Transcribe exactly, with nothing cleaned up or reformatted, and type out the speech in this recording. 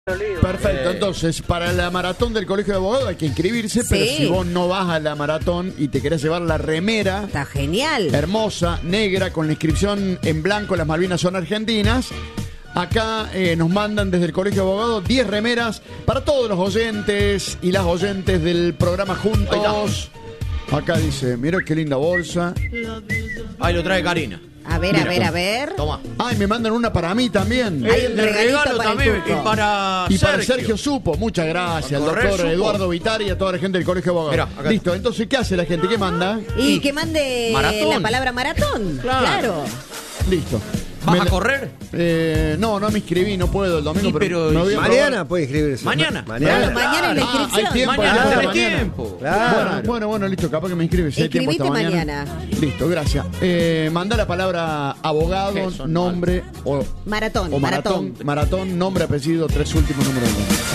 Perfecto, Eh. entonces para la maratón del Colegio de Abogados hay que inscribirse, Sí. pero si vos no vas a la maratón y te querés llevar la remera Está genial. hermosa, negra, con la inscripción en blanco, las Malvinas son argentinas, acá eh, nos mandan desde el Colegio de Abogados diez remeras para todos los oyentes y las oyentes del programa Juntos. Acá dice, mira qué linda bolsa. Ahí lo trae Karina. A ver, a ver, a ver. Toma. Ay, me mandan una para mí también. Hay Eh, un de regalito regalo para el también Tuco. y para Y para Sergio. Sergio Supo, muchas gracias, al Para correr, doctor Supo. Eduardo Vitari y a toda la gente del Colegio de Abogados. Mirá, acá Listo, entonces, ¿qué hace la gente? ¿Qué manda? Y Y- que mande Maratón. la palabra maratón. Claro. Claro. Listo. ¿Vas Me a la- correr? Eh, no, no me inscribí, no puedo el domingo, Y pero, pero me voy a Mañana probar. puede inscribirse. Mañana. Mañana. Claro, mañana es la Ah, hay inscripción. tiempo. Mañana hasta tenés mañana. tiempo. Claro. Bueno, bueno, bueno, listo, capaz que me inscribes. Si hay tiempo hasta Escribite mañana. mañana. Listo, gracias. Eh, manda la palabra abogado, ¿Qué son nombre o, Maratón, o maratón, maratón. maratón, nombre, apellido, tres últimos números de